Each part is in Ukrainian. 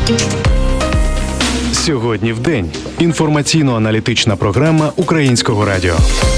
Сьогодні в день. Інформаційно-аналітична програма Українського радіо.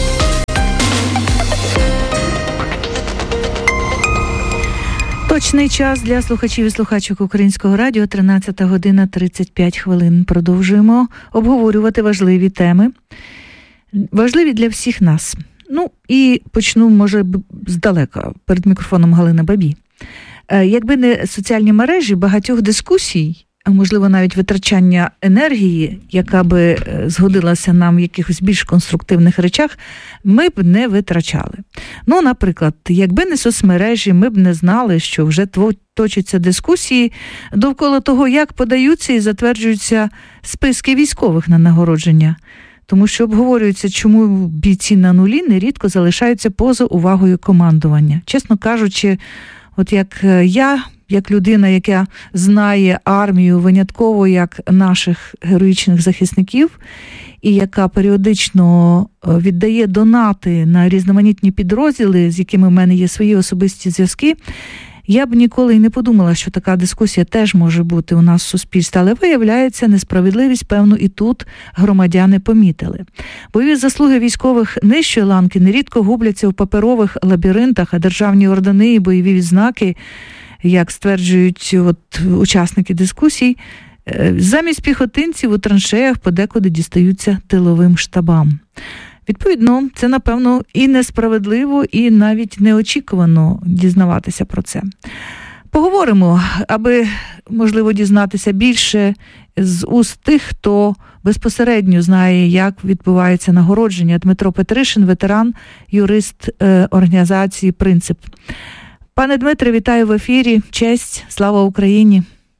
Точний час для слухачів і слухачок Українського радіо. 13 година 35 хвилин. Продовжуємо обговорювати важливі теми. Важливі для всіх нас. Ну, і почну, може, здалека, перед мікрофоном Галина Бабій. Якби не соціальні мережі, багатьох дискусій, а можливо навіть витрачання енергії, яка би згодилася нам в якихось більш конструктивних речах, ми б не витрачали. Ну, наприклад, якби не соцмережі, ми б не знали, що вже точаться дискусії довкола того, як подаються і затверджуються списки військових на нагородження. Тому що обговорюється, чому бійці на нулі нерідко залишаються поза увагою командування. Чесно кажучи, от як людина, яка знає армію винятково як наших героїчних захисників, і яка періодично віддає донати на різноманітні підрозділи, з якими в мене є свої особисті зв'язки, я б ніколи й не подумала, що така дискусія теж може бути у нас в суспільстві. Але виявляється, несправедливість, певно, і тут громадяни помітили. Бойові заслуги військових нижчої ланки нерідко губляться в паперових лабіринтах, а державні ордени і бойові відзнаки, як стверджують учасники дискусій, замість піхотинців у траншеях подекуди дістаються тиловим штабам. Відповідно, це, напевно, і несправедливо, і навіть неочікувано дізнаватися про це. Поговоримо, аби, можливо, дізнатися більше з уст тих, хто безпосередньо знає, як відбувається нагородження. Дмитро Петришин, ветеран, юрист організації «Принцип». Пане Дмитре, вітаю в ефірі. Честь, слава Україні.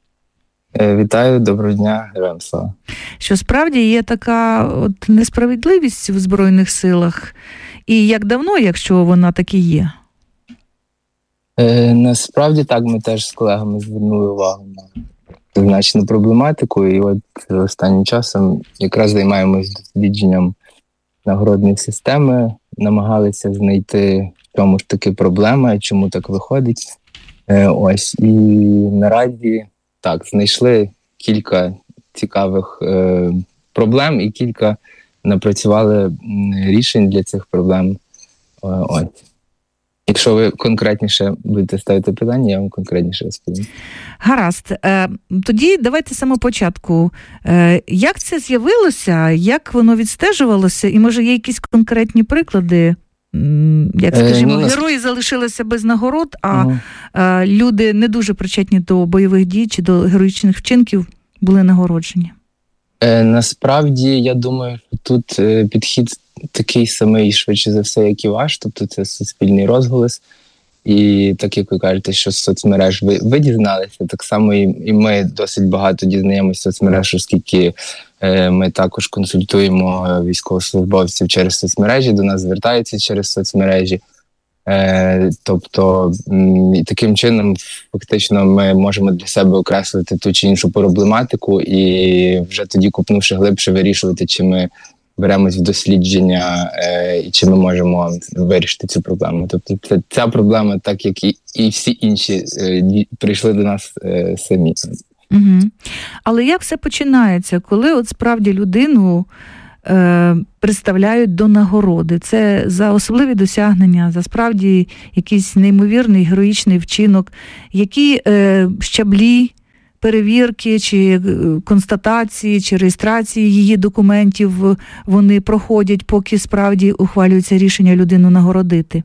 Вітаю, доброго дня, героям слава. Що справді є така несправедливість в Збройних силах? І як давно, якщо вона таки є? Насправді так, ми теж з колегами звернули увагу на зазначену проблематику. І от останнім часом якраз займаємось дослідженням нагородної системи, намагалися знайти, в чому ж таки проблема, чому так виходить. І наразі так, знайшли кілька цікавих проблем і кілька напрацювали рішень для цих проблем. Якщо ви конкретніше будете ставити питання, я вам конкретніше розповім. Гаразд. Тоді давайте з самого початку. Як це з'явилося, як воно відстежувалося, і може є якісь конкретні приклади? Як, скажімо, герої залишилися без нагород, а люди не дуже причетні до бойових дій чи до героїчних вчинків були нагороджені? Насправді, я думаю, що тут підхід такий самий, швидше за все, як і ваш, тобто це суспільний розголос. І так, як ви кажете, що з соцмереж ви дізналися, так само і ми досить багато дізнаємося з соцмереж, оскільки ми також консультуємо військовослужбовців через соцмережі, до нас звертаються через соцмережі. Тобто, таким чином, фактично, ми можемо для себе окреслити ту чи іншу проблематику і вже тоді, копнувши глибше, вирішувати, чи ми беремось в дослідження і чи ми можемо вирішити цю проблему. Тобто ця проблема, так як і всі інші, прийшли до нас самі. Угу. Але як все починається, коли от справді людину представляють до нагороди? Це за особливі досягнення, за справді якийсь неймовірний героїчний вчинок, які щаблі перевірки, чи констатації, чи реєстрації її документів вони проходять, поки справді ухвалюється рішення людину нагородити?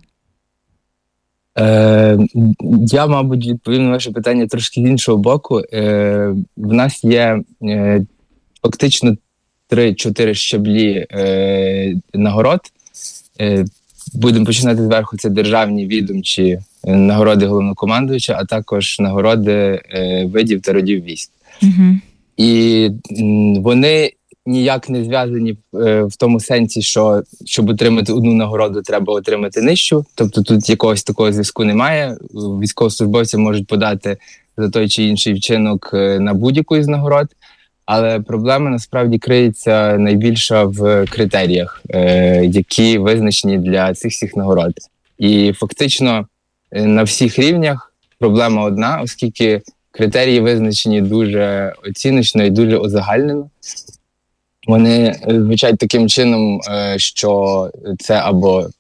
Я, мабуть, відповім на ваше питання трошки з іншого боку. В нас є фактично 3-4 щаблі нагород. Будемо починати зверху. Це державні відомчі нагороди головнокомандуюча, а також нагороди видів та родів військ. Угу. І вони ніяк не зв'язані в тому сенсі, що щоб отримати одну нагороду, треба отримати нижчу. Тобто тут якогось такого зв'язку немає. Військовослужбовці можуть подати за той чи інший вчинок на будь-яку із нагород. Але проблема насправді криється найбільша в критеріях, які визначені для цих всіх нагород. І фактично на всіх рівнях проблема одна, оскільки Критерії визначені дуже оціночно і дуже узагальнено. Вони звучать таким чином, що це або